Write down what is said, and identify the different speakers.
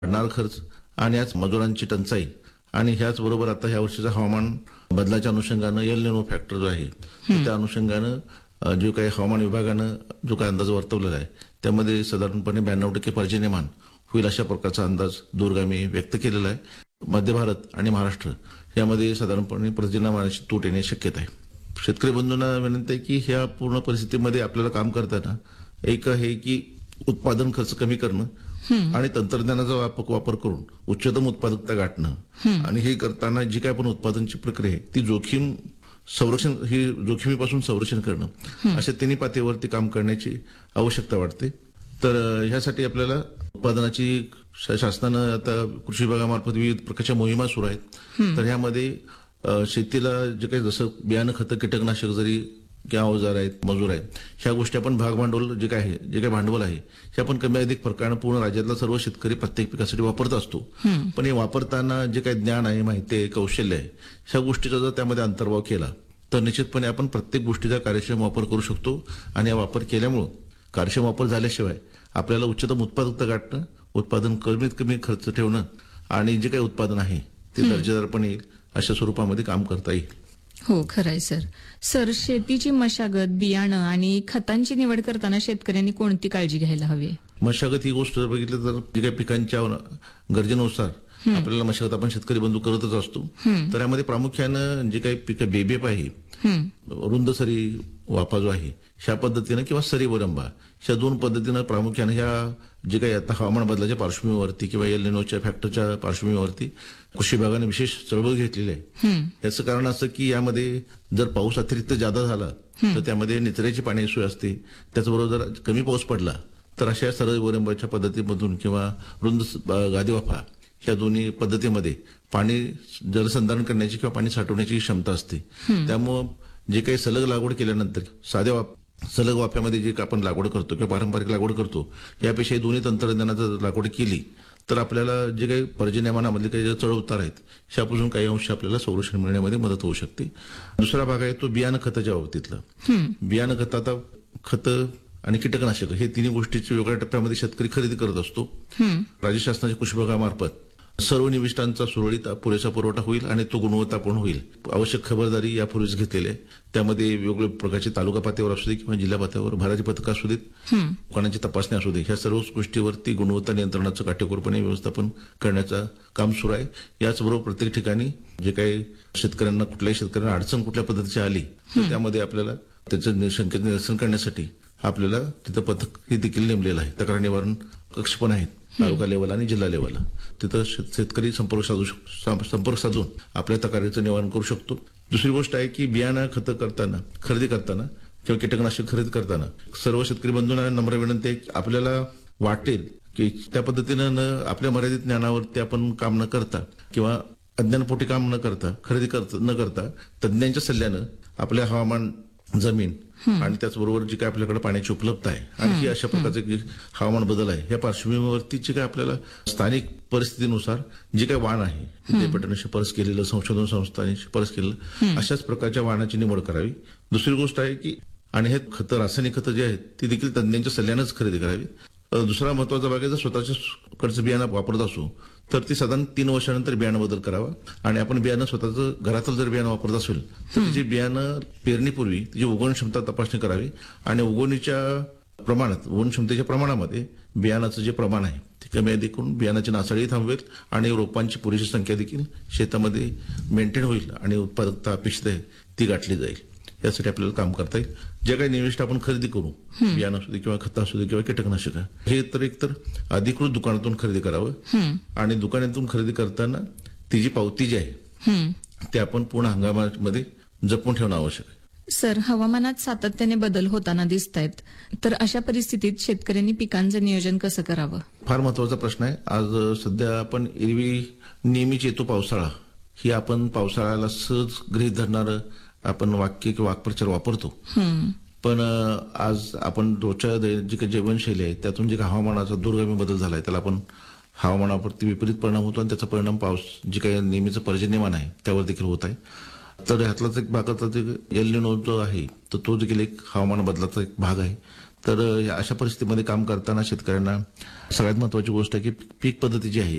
Speaker 1: वाढणार खर्च आणि आज मजुरांची टंचाई आणि ह्याचबरोबर आता ह्या वर्षीचं हवामान बदलाच्या अनुषंगानं एल निनो फॅक्टर जो आहे तर त्या अनुषंगानं जो काही हवामान विभागानं जो काही अंदाज वर्तवलेला आहे त्यामध्ये साधारणपणे 92% पर्जन्यमान होईल अशा प्रकारचा अंदाज दूरगामी व्यक्त केलेला आहे. मध्य भारत आणि महाराष्ट्र यामध्ये साधारणपणे पर्जन्यमानाची तूट येण्याची शक्यता आहे. शेतकरी बंधूंना विनंती आहे की ह्या पूर्ण परिस्थितीमध्ये आपल्याला काम करताना एक आहे की उत्पादन खर्च कमी करणं आणि तंत्रज्ञानाचा वापर करून उच्चतम उत्पादकता गाठणं आणि हे करताना जी काय आपण उत्पादनाची प्रक्रिया आहे ती जोखमीपासून संरक्षण करणं अशा तिन्ही पातळीवरती काम करण्याची आवश्यकता वाटते. तर ह्यासाठी आपल्याला उत्पादनाची शासनानं आता कृषी विभागामार्फत विविध प्रकारच्या मोहिमा सुरू आहेत. तर ह्यामध्ये शेतीला जे काही जसं बियाणं खतं कीटकनाशक जरी किंवा अवजार आहेत मजूर आहेत ह्या गोष्टी आपण भाग भांडवल जे काही भांडवल आहे हे आपण कमी अधिक फरकानं पूर्ण राज्यातला सर्व शेतकरी प्रत्येक पिकासाठी वापरत असतो. पण हे वापरताना जे काही ज्ञान आहे माहिती आहे कौशल्य आहे ह्या गोष्टीचा जर त्यामध्ये अंतर्भाव केला तर निश्चितपणे आपण प्रत्येक गोष्टीचा कार्यक्षम वापर करू शकतो. आणि हा वापर केल्यामुळं कार्यक्षम वापर झाल्याशिवाय आपल्याला उच्चतम उत्पादकता गाठणं उत्पादन कमीत कमी खर्च ठेवणं आणि जे काही उत्पादन आहे ते दर्जेदारपणे येईल अशा स्वरूपामध्ये काम करता येईल.
Speaker 2: हो खरंय सर. शेतीची मशागत बियाणं आणि खतांची निवड करताना शेतकऱ्यांनी कोणती काळजी घ्यायला हवी?
Speaker 1: मशागत ही गोष्ट बघितलं तर जे काही पिकांच्या गरजेनुसार आपल्याला मशागत आपण शेतकरी बंधू करतच असतो. तर यामध्ये प्रामुख्यानं जे काही पिकं बेबेप आहे रुंद सरी वाफा जो आहे ह्या पद्धतीनं किंवा सरी वरंबा ह्या दोन पद्धतीनं प्रामुख्यानं ह्या जे काही आता हवामान बदलाच्या पार्श्वभूमीवरती किंवा एल निनोच्या फॅक्टरच्या पार्श्वभूमीवरती कृषी विभागाने विशेष चळवळ घेतलेली आहे. याचं कारण असं की यामध्ये जर पाऊस अतिरिक्त जादा झाला तर त्यामध्ये निचऱ्याची पाण्याची सोय असते. त्याचबरोबर जर कमी पाऊस पडला तर अशा सरळ वरंबाच्या पद्धतीमधून किंवा रुंद गादी वाफा ह्या दोन्ही पद्धतीमध्ये पाणी जलसंधारण करण्याची किंवा पाणी साठवण्याची क्षमता असते. त्यामुळं जे काही सलग लागवड केल्यानंतर साध्या सलग वाफ्यामध्ये जे आपण लागवड करतो किंवा पारंपरिक लागवड करतो यापेक्षा दोन्ही तंत्रज्ञानाचं लागवड केली तर आपल्याला जे काही पर्जन्यमानामधले काही चढ उतार आहेत ह्यापासून काही अंश आपल्याला संरक्षण मिळण्यामध्ये मदत होऊ शकते. दुसरा भाग आहे तो बियाणं खताच्या बाबतीतला. बियाणं खत आता खतं आणि कीटकनाशक हे तिन्ही गोष्टीची वेगळ्या टप्प्यामध्ये शेतकरी खरेदी करत असतो. राज्य शासनाच्या कृषी विभागामार्फत सर्व निविष्ठांचा सुरळीत पुरेसा पुरवठा होईल आणि तो गुणवत्तापूर्ण होईल. आवश्यक खबरदारी यापूर्वीच घेतलेली आहे. त्यामध्ये वेगवेगळ्या प्रकारचे तालुका पातळीवर असू दे किंवा जिल्हा पातळीवर भरारी पथक असू देत दुकानांची तपासणी असू दे ह्या सर्व गोष्टीवरती गुणवत्ता नियंत्रणाचं काटेकोरपणे व्यवस्थापन करण्याचं काम सुरू आहे. याचबरोबर प्रत्येक ठिकाणी जे काही कुठल्याही शेतकऱ्यांना अडचण कुठल्या पद्धतीची आली तर त्यामध्ये आपल्याला त्याचं शंकेचं निरसन करण्यासाठी आपल्याला तिथं पथक हे देखील नेमलेलं आहे. तक्रार निवारण कक्ष पण आहेत तालुका लेवल आणि जिल्हा लेवलला. तिथं शेतकरी संपर्क साधून आपल्या तक्रारीचं निवारण करू शकतो. दुसरी गोष्ट आहे की बियाणं खतं खरेदी करताना किंवा कीटकनाशक खरेदी करताना सर्व शेतकरी बंधूंना नम्र विनंती आहे की आपल्याला वाटेल की त्या पद्धतीनं आपल्या मर्यादित ज्ञानावरती आपण काम न करता किंवा अज्ञानपोटी काम न करता तज्ञांच्या सल्ल्यानं आपल्या हवामान जमीन आणि त्याचबरोबर जी काय आपल्याकडे पाण्याची उपलब्धता आहे आणि ही अशा प्रकारचे हवामान बदल आहे या पार्श्वभूमीवरती जे काय आपल्याला स्थानिक परिस्थितीनुसार जे काही वाण आहे विद्यापीठाने शिफारस केलेलं संशोधन संस्थांनी शिफारस केलेलं अशाच प्रकारच्या वाणाची निवड करावी. दुसरी गोष्ट आहे की आणि हे खतं रासायनिक खतं जे आहेत ती देखील तज्ञांच्या सल्ल्यानंच खरेदी करावी. दुसरा महत्वाचा भाग आहे जर स्वतःच्या बियाणं वापरत असू तर ती साधारण 3 वर्षानंतर बियाणं बदल करावा. आणि आपण बियाणं स्वतःचं घरातलं जर बियाणं वापरत असेल तर तिची बियाणं पेरणीपूर्वी तिची उगवण क्षमता तपासणी करावी आणि उगवण क्षमतेच्या प्रमाणामध्ये बियाणाचं जे प्रमाण आहे ते कमी अधिक करून बियाणाची नासाडी थांबवेल आणि रोपांची पुरेशी संख्या देखील शेतामध्ये मेंटेन होईल आणि उत्पादकता अपेक्षित आहे ती गाठली जाईल. यासाठी आपल्याला काम करता येईल. जे काही निविष्ठ आपण खरेदी करू बियाणं असू दे किंवा खतं असू दे किंवा कीटकनाशक हे तर एकतर अधिकृत दुकानातून खरेदी करावं आणि दुकानातून खरेदी करताना ती जी पावती जी आहे ते आपण पूर्ण हंगामामध्ये जपून ठेवणं आवश्यक आहे.
Speaker 2: सर, हवामानात सातत्याने बदल होताना दिसत आहेत तर अशा परिस्थितीत शेतकऱ्यांनी पिकांचं नियोजन कसं करावं?
Speaker 1: फार महत्वाचा प्रश्न आहे. आज सध्या आपण एरवी नेहमीच येतो पावसाळा ही आपण पावसाळ्याला सहज गृहीत धरणारं आपण वाक्य किंवा वाक्प्रचार वापरतो. पण आज आपण रोजच्या जी काही जीवनशैली आहे त्यातून जे काही हवामानाचा दूरगामी बदल झालाय त्याला आपण हवामानावरती विपरीत परिणाम होतो आणि त्याचा परिणाम पाऊस जे काही नेहमीचं पर्जन्यमान आहे त्यावर देखील होत आहे. तर ह्यातलाच एक भागाचा जे एल निनो जो आहे तर तो देखील एक हवामान बदलाचा एक भाग आहे. तर अशा परिस्थितीमध्ये काम करताना शेतकऱ्यांना सगळ्यात महत्वाची गोष्ट आहे की पीक पद्धती जी आहे